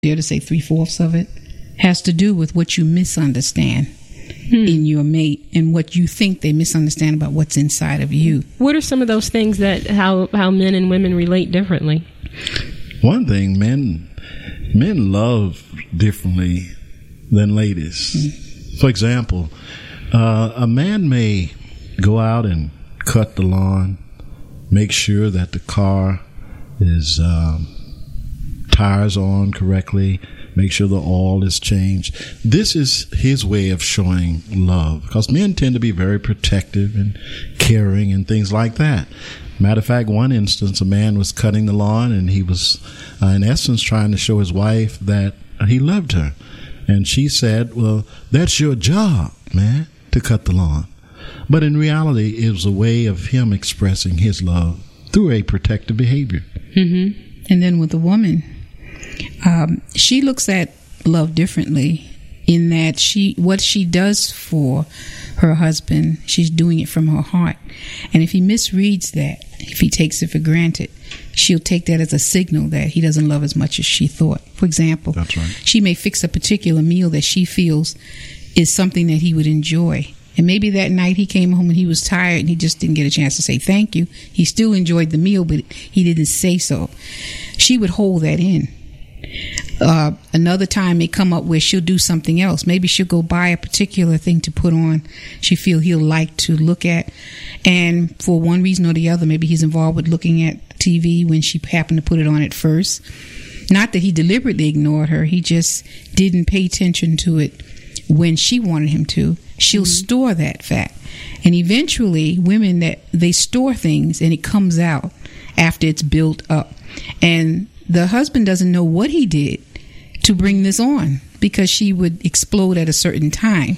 dare to say 3/4 of it, has to do with what you misunderstand in your mate and what you think they misunderstand about what's inside of you. What are some of those things that how men and women relate differently? One thing, men love differently than ladies. For example, a man may go out and cut the lawn, make sure that the car is tires on correctly, make sure the oil is changed. This is his way of showing love, because men tend to be very protective and caring and things like that. Matter of fact, one instance, a man was cutting the lawn and he was, in essence, trying to show his wife that he loved her. And she said, well, that's your job, man, to cut the lawn. But in reality, it was a way of him expressing his love through a protective behavior. Mm-hmm. And then with the woman, she looks at love differently in that what she does for her husband, she's doing it from her heart. And if he misreads that, if he takes it for granted, she'll take that as a signal that he doesn't love as much as she thought. For example, that's right. She may fix a particular meal that she feels is something that he would enjoy. And maybe that night he came home and he was tired and he just didn't get a chance to say thank you. He still enjoyed the meal, but he didn't say so. She would hold that in. Another time may come up where she'll do something else. Maybe she'll go buy a particular thing to put on she feels he'll like to look at. And for one reason or the other, maybe he's involved with looking at TV when she happened to put it on at first. Not that he deliberately ignored her. He just didn't pay attention to it when she wanted him to. She'll store that fact. And eventually, women, that they store things and it comes out after it's built up. And the husband doesn't know what he did to bring this on, because she would explode at a certain time.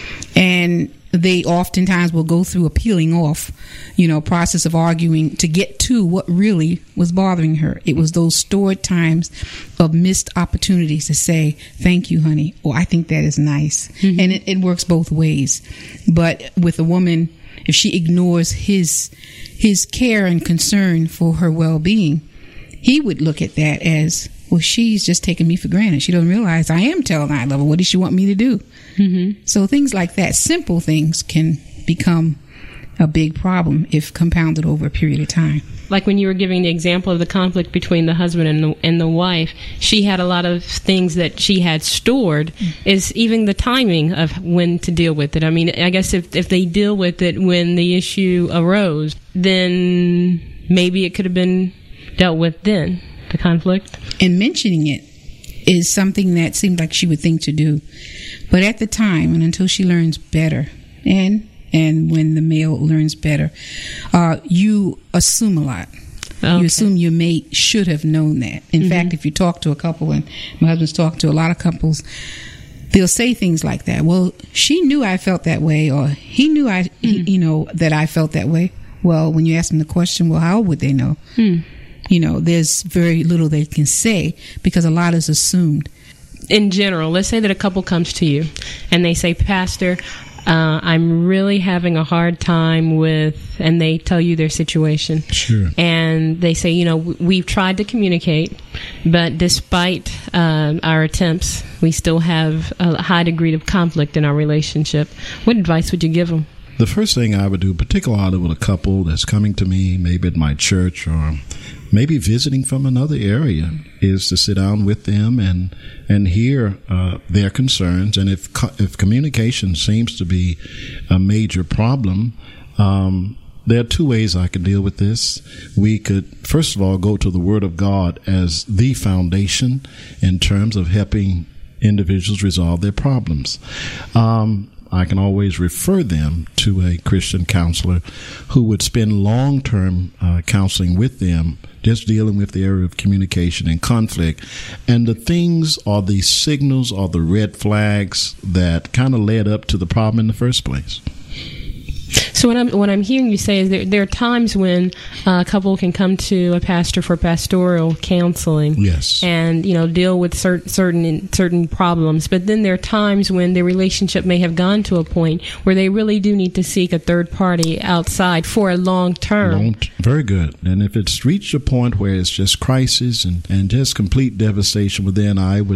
And they oftentimes will go through a peeling off, process of arguing to get to what really was bothering her. It was those stored times of missed opportunities to say, thank you, honey, or I think that is nice. Mm-hmm. And it works both ways. But with a woman, if she ignores his care and concern for her well-being, he would look at that as, well, she's just taking me for granted. She doesn't realize I am telling her I love her. What does she want me to do? Mm-hmm. So things like that, simple things, can become a big problem if compounded over a period of time. Like when you were giving the example of the conflict between the husband and the wife, she had a lot of things that she had stored. Is even the timing of when to deal with it. I mean, I guess if they deal with it when the issue arose, then maybe it could have been dealt with then, the conflict. And mentioning it is something that seemed like she would think to do. But at the time, and until she learns better, and when the male learns better, you assume a lot. Okay. You assume your mate should have known that. In fact, if you talk to a couple, and my husband's talked to a lot of couples, they'll say things like that. Well, she knew I felt that way, or he knew that I felt that way. Well, when you ask them the question, well, how would they know? There's very little they can say because a lot is assumed. In general, let's say that a couple comes to you and they say, Pastor, I'm really having a hard time with, and they tell you their situation. Sure. And they say, we've tried to communicate, but despite our attempts, we still have a high degree of conflict in our relationship. What advice would you give them? The first thing I would do, particularly with a couple that's coming to me, maybe at my church or maybe visiting from another area, is to sit down with them and hear their concerns. And if communication seems to be a major problem, there are two ways I could deal with this. We could, first of all, go to the Word of God as the foundation in terms of helping individuals resolve their problems. I can always refer them to a Christian counselor who would spend long-term counseling with them, just dealing with the area of communication and conflict, and the things or the signals or the red flags that kind of led up to the problem in the first place. So what I'm hearing you say is there are times when a couple can come to a pastor for pastoral counseling, yes, and deal with certain problems. But then there are times when their relationship may have gone to a point where they really do need to seek a third party outside for a long term. Very good. And if it's reached a point where it's just crisis and just complete devastation within, I would